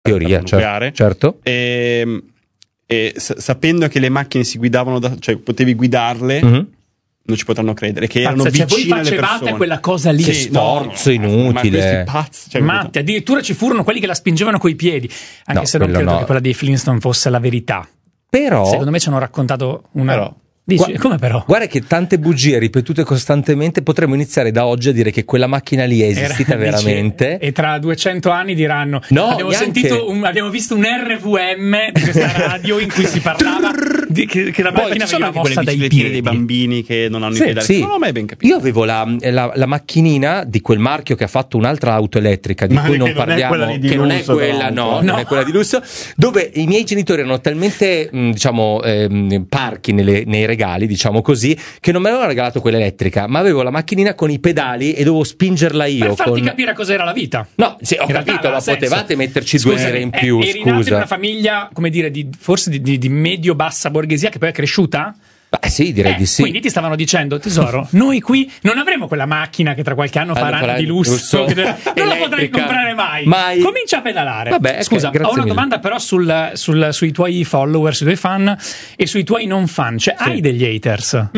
teoria, nucleare. Certo. E sapendo che le macchine si guidavano cioè potevi guidarle, non ci potranno credere che erano vicine voi alle persone. facevate quella cosa lì, Che sforzo inutile. Ma questi pazzi, cioè, matti, addirittura ci furono quelli che la spingevano coi piedi, anche se non credo che quella dei Flintstone fosse la verità. Però secondo me ci hanno raccontato una... Però. Dici, come però? Guarda che tante bugie ripetute costantemente, potremmo iniziare da oggi a dire che quella macchina lì è esistita veramente. E tra 200 anni diranno: no, abbiamo visto un RVM di questa radio in cui si parlava che la macchina veniva mossa dai piedi dei bambini che non hanno i pedali. Sì. Non ho mai ben capito. Io avevo la macchinina di quel marchio che ha fatto un'altra auto elettrica di cui non parliamo, che non è quella, non è quella di lusso, dove i miei genitori erano talmente parchi nei regali, diciamo così, che non mi avevano regalato quella elettrica, ma avevo la macchinina con i pedali e dovevo spingerla io. Per farti capire cos'era la vita. No, sì, ho capito, ma potevate metterci 2 lire in più, eri nato in una famiglia, come dire, forse di medio-bassa borghesia che poi è cresciuta? Sì, direi di sì. Quindi ti stavano dicendo: tesoro, noi qui non avremo quella macchina che tra qualche anno faranno di lusso che non la potrai comprare mai. Comincia a pedalare. Vabbè, scusa, ho una domanda però sui tuoi follower, sui tuoi fan e sui tuoi non fan. Cioè, hai degli haters?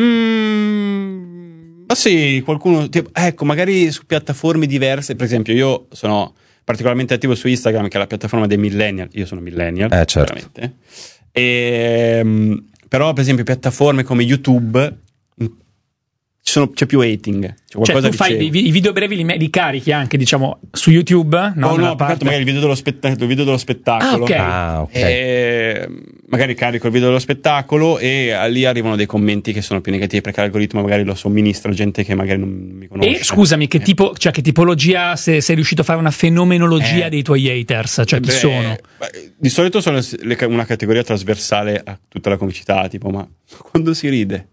Ma sì, qualcuno ecco, magari su piattaforme diverse. Per esempio, io sono particolarmente attivo su Instagram, che è la piattaforma dei millennial. Io sono millennial, certo. veramente. Però, per esempio, piattaforme come YouTube c'è più hating. Cioè, tu fai i video brevi, li carichi anche, diciamo, su YouTube? No, magari il video dello spettacolo. Magari carico il video dello spettacolo e lì arrivano dei commenti che sono più negativi, perché l'algoritmo magari lo somministra gente che magari non mi conosce. E scusami, che tipologia, se sei riuscito a fare una fenomenologia dei tuoi haters? Cioè, chi sono? Di solito sono una categoria trasversale a tutta la comicità, tipo, ma quando si ride?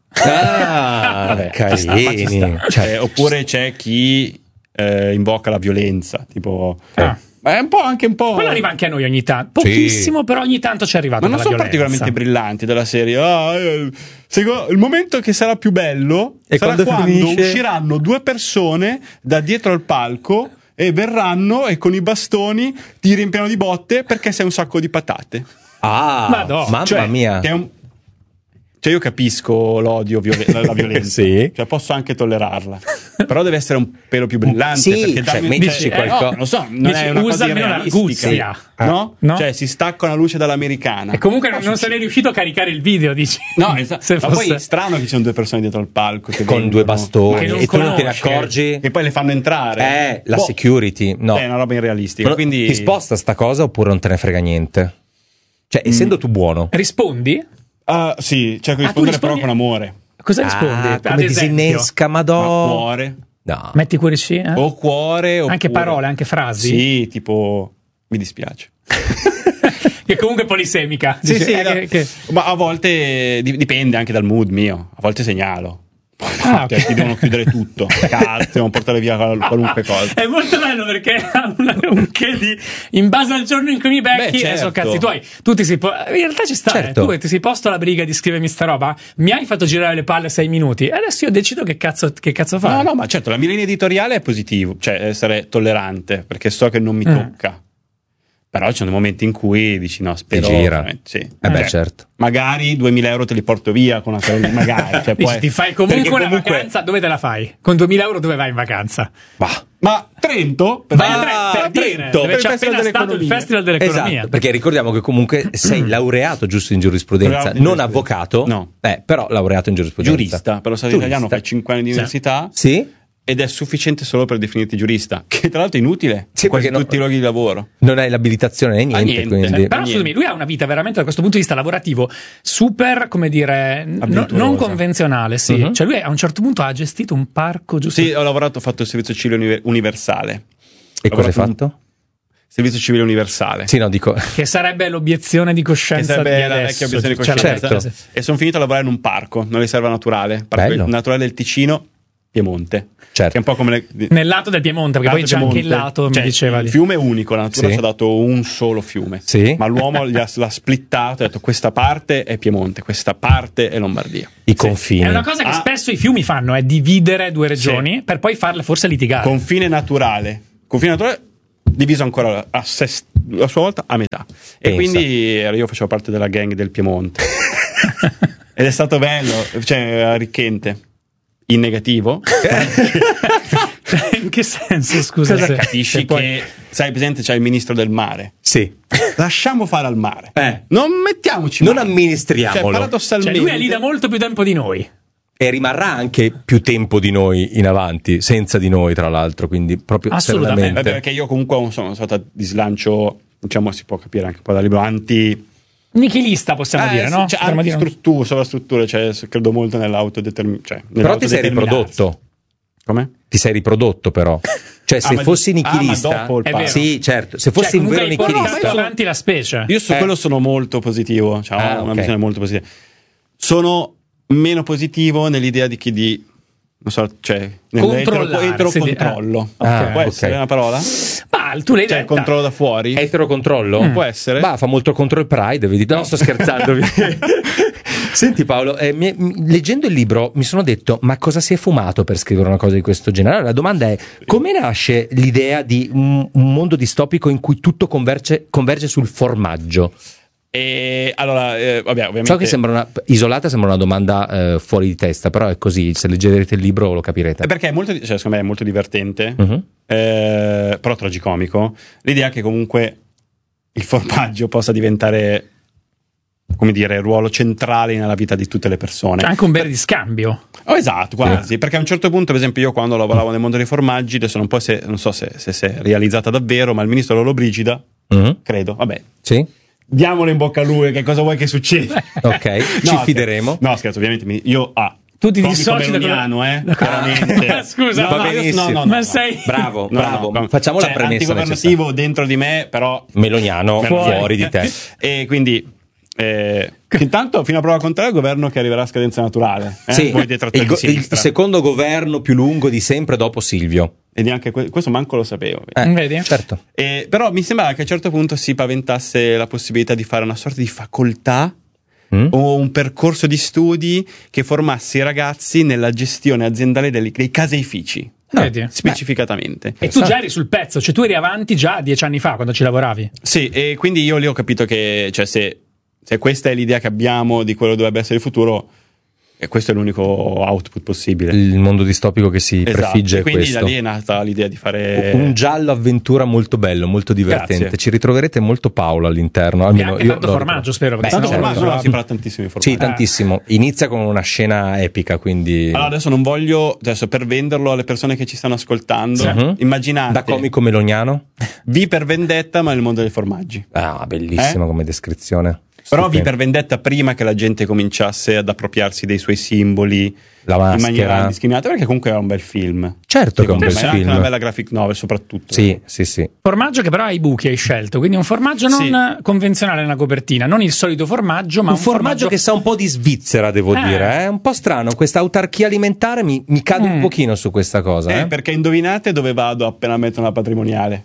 Carini. Oppure c'è chi invoca la violenza, tipo ma è anche un po'. Quello arriva anche a noi ogni tanto, pochissimo, però ogni tanto ci è arrivato. Ma non sono particolarmente brillanti della serie. Il momento che sarà più bello sarà quando usciranno 2 persone da dietro al palco e verranno e con i bastoni ti riempiono di botte perché sei un sacco di patate. Mamma mia. Cioè, io capisco l'odio, la violenza, sì. Cioè posso anche tollerarla, però deve essere un pelo più brillante, sì, perché dici qualcosa. non lo so, non è una cosa realistica, no? Cioè si stacca una luce dall'americana. E comunque non sei riuscito a caricare il video, dici? No, esatto. Ma poi è strano che ci sono 2 persone dietro al palco che con 2 bastoni e tu non te ne accorgi e poi le fanno entrare. La security, no, è una roba irrealistica. Quindi ti sposta sta cosa oppure non te ne frega niente? Cioè, essendo tu buono, rispondi? Sì, cioè rispondere però con amore. Cosa rispondi? Come disinnesca, cuore. No. Metti cuoricino? O cuore. Anche parole, anche frasi? Sì, tipo mi dispiace. Che comunque è polisemica. Sì, ma a volte dipende anche dal mood mio. A volte segnalo. Ti devono chiudere tutto, cazzo, devono portare via qualunque cosa. È molto bello perché ha un che di in base al giorno in cui mi becchi, sono cazzi tuoi. Tu in realtà ci sta, tu ti sei posto la briga di scrivermi sta roba, mi hai fatto girare le palle 6 minuti e adesso io decido che cazzo fare. No, ma certo, la mia linea editoriale è positivo, cioè essere tollerante, perché so che non mi tocca. Però ci sono momenti in cui dici no, spero. Ti gira. Sì. Certo. Magari 2.000 euro te li porto via con una serie di magari. Cioè, ti fai comunque una vacanza, dove te la fai? Con 2.000 euro dove vai in vacanza? Ma Trento? Vai a Trento, dove c'è appena stato il Festival dell'Economia. Esatto, perché ricordiamo che comunque sei laureato giusto in giurisprudenza, non avvocato, no. Però laureato in giurisprudenza. Giurista, per lo Stato italiano fai 5 anni di università. Sì. Ed è sufficiente solo per definirti giurista, che tra l'altro è inutile, quasi tutti i luoghi di lavoro. Non hai l'abilitazione né niente. Quindi. Però scusami, lui ha una vita veramente da questo punto di vista lavorativo super, come dire, non convenzionale, sì. Cioè lui a un certo punto ha gestito un parco, giusto? Sì, ho fatto il servizio civile universale. E cosa hai fatto? Servizio civile universale. Sì, no, dico. Che sarebbe l'obiezione di coscienza. Che sarebbe la vecchia obiezione di coscienza. Certo. E sono finito a lavorare in un parco, una riserva naturale. Parco naturale del Ticino, Piemonte. Certo. Che è un po' come nel lato del Piemonte, perché poi c'è anche il lato, mi diceva. Il fiume è unico, la natura ci ha dato un solo fiume. Sì. Ma l'uomo l'ha splittato, ha detto questa parte è Piemonte, questa parte è Lombardia. I confini. È una cosa che spesso i fiumi fanno, è dividere 2 regioni per poi farle forse litigare. Confine naturale diviso ancora a sua volta a metà. E quindi io facevo parte della gang del Piemonte. Ed è stato bello, cioè arricchente. In negativo. In che senso, scusa? Capisci che sai, presente, c'è il ministro del mare. Sì. Lasciamo fare al mare. Non mettiamoci non amministriamolo. Cioè, paradossalmente, lui è lì da molto più tempo di noi. E rimarrà anche più tempo di noi in avanti, senza di noi, tra l'altro, quindi proprio assolutamente. Perché io comunque sono stato di slancio, diciamo, si può capire anche un po' dal libro, nichilista, possiamo dire, no? Cioè, sovrastrutture, cioè, credo molto nell'autodeterminazione. Però ti sei riprodotto. Come? Ti sei riprodotto, però. Cioè, se fossi nichilista, sì, certo. Se fossi un vero nichilista, avanti la specie. Io su quello sono molto positivo. Cioè, ho una visione molto positiva. Sono meno positivo nell'idea di chi non so, cioè eterocontrollo. Può essere una parola? Tu l'hai detta. Controllo da fuori? Eterocontrollo? Può essere? Fa molto contro il Pride, vedi? No, sto scherzando. Senti Paolo, leggendo il libro mi sono detto, ma cosa si è fumato per scrivere una cosa di questo genere? Allora, la domanda è, come nasce l'idea di un mondo distopico in cui tutto converge sul formaggio? E allora, ovviamente. So che isolata sembra una domanda fuori di testa, però è così. Se leggerete il libro lo capirete. Perché è molto, secondo me è molto divertente, però tragicomico. L'idea che comunque il formaggio possa diventare, come dire, ruolo centrale nella vita di tutte le persone. C'è anche un bel riscambio. Esatto, quasi. Perché a un certo punto, per esempio, io quando lavoravo nel mondo dei formaggi, adesso non so se si è realizzata davvero, ma il ministro Lollobrigida, credo, vabbè. Sì. Diamolo in bocca a lui, che cosa vuoi che succeda? Ok, ci fideremo. No, scherzo, ovviamente io tu ti dissoci da chiaramente. Scusa, va benissimo. Ma sei bravo. Facciamo la premessa antigovernativo dentro di me, però meloniano fuori di te. E quindi intanto, fino a prova contraria, il governo che arriverà a scadenza naturale. Sì, il secondo governo più lungo di sempre dopo Silvio. E neanche questo manco lo sapevo. Vedi? Certo. Però mi sembrava che a un certo punto si paventasse la possibilità di fare una sorta di facoltà o un percorso di studi che formasse i ragazzi nella gestione aziendale dei caseifici. Specificatamente. E tu già eri sul pezzo, cioè tu eri avanti già 10 anni fa quando ci lavoravi. Sì, e quindi io lì ho capito che, cioè, se questa è l'idea che abbiamo di quello che dovrebbe essere il futuro, e questo è l'unico output possibile. Il mondo distopico che si prefigge è quindi questo. Da lì è nata l'idea di fare un giallo avventura molto bello, molto divertente. Grazie. Ci ritroverete molto Paolo all'interno. Almeno io tanto formaggio, spero. Si parla tantissimo di formaggio. Sì, tantissimo. Inizia con una scena epica, quindi. Allora adesso non voglio, per venderlo alle persone che ci stanno ascoltando, immaginate da comico meloniano V per Vendetta, ma nel mondo dei formaggi. Bellissima come descrizione. Però V per Vendetta prima che la gente cominciasse ad appropriarsi dei suoi simboli la maschera in maniera indiscriminata, perché comunque era un bel film. Certo che è un bel film. È anche una bella graphic novel soprattutto. Sì. Formaggio che però ha i buchi, hai scelto, quindi un formaggio non convenzionale nella copertina, non il solito formaggio, ma un formaggio che sa un po' di Svizzera, devo dire. È un po' strano, questa autarchia alimentare mi cade un pochino su questa cosa. Perché indovinate dove vado appena metto una patrimoniale?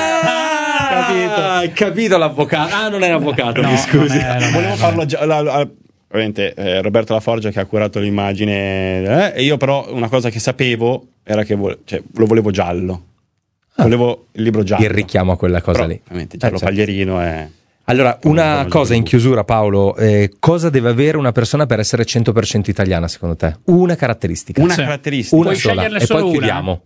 Capito l'avvocato. Non è l'avvocato, mi scusi. Volevo farlo ovviamente Roberto Laforgia che ha curato l'immagine, e io però una cosa che sapevo era che lo volevo giallo. Volevo il libro giallo. Il richiamo a quella cosa lì. Ovviamente giallo paglierino è. Allora, una cosa in chiusura, Paolo, cosa deve avere una persona per essere 100% italiana, secondo te? Una caratteristica. Una caratteristica. Una sola. E poi chiudiamo.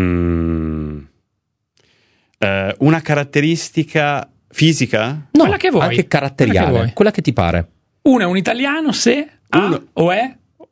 Una caratteristica fisica? No, quella che vuoi. Anche caratteriale, quella che ti pare. Uno è un italiano se o è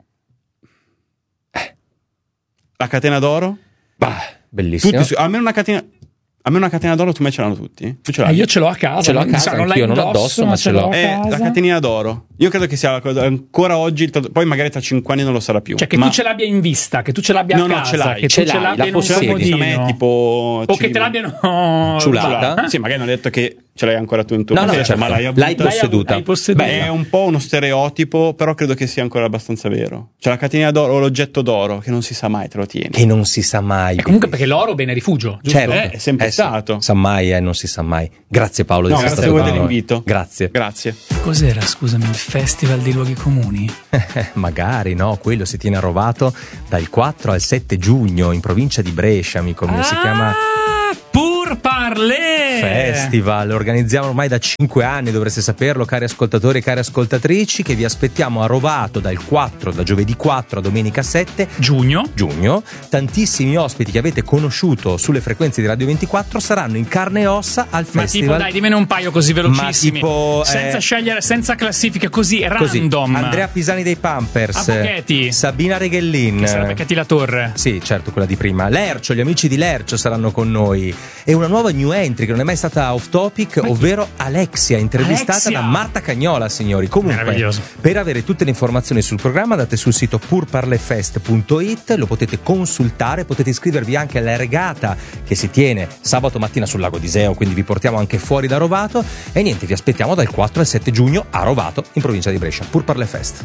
la catena d'oro? Bellissimo. A me una catena d'oro, tu me ce l'hanno tutti? Tu ce l'hai? Io ce l'ho a casa. Non l'ho addosso, ma ce l'ho. La catenina d'oro. Io credo che sia la cosa ancora oggi, poi magari tra 5 anni non lo sarà più. Cioè che tu ce l'abbia in vista, che tu ce l'abbia a casa, ce l'hai, che tu ce l'abbia in un comodino. Tipo o che te l'abbiano ciulata. Sì, magari hanno detto che ce l'hai ancora tu in tuo possesso, ma l'hai posseduta. È un po' uno stereotipo, però credo che sia ancora abbastanza vero. C'è la catenina d'oro o l'oggetto d'oro che non si sa mai, te lo tieni. Che non si sa mai. E comunque perché l'oro bene rifugio, giusto? Certo. È sempre stato. Sa mai, non si sa mai. Grazie Paolo di essere stato con noi. Grazie dell'invito. Grazie. Cos'era, scusami, il Festival dei Luoghi Comuni? Magari, no, quello si tiene a Rovato dal 4 al 7 giugno in provincia di Brescia, amico mio, si chiama Pour Parler. Festival. Organizziamo ormai da 5 anni, dovreste saperlo, cari ascoltatori e cari ascoltatrici, che vi aspettiamo a Rovato da giovedì 4 a domenica 7 giugno. Tantissimi ospiti che avete conosciuto sulle frequenze di Radio 24 saranno in carne e ossa al festival. Ma tipo, dai, dimmene un paio così velocissimi, senza scegliere, senza classifica, così random. Andrea Pisani dei Pampers, Avvocati. Sabina Reghellin, che sarebbe Katy La Torre. Sì, certo, quella di prima. Lercio, gli amici di Lercio saranno con noi, e una nuova new entry che non è mai stata off topic, ovvero Alexia, intervistata da Marta Cagnola, signori. Comunque, per avere tutte le informazioni sul programma andate sul sito pourparlerfest.it, lo potete consultare, potete iscrivervi anche alla regata che si tiene sabato mattina sul lago di Iseo, quindi vi portiamo anche fuori da Rovato, e niente, vi aspettiamo dal 4 al 7 giugno a Rovato, in provincia di Brescia. Pourparlerfest,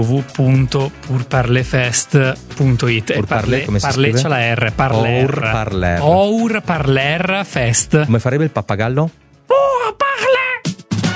www.pourparlerfest.it. Come si scrive? C'è la R, Parler. Our Parler Fest. Come farebbe il pappagallo? Oh,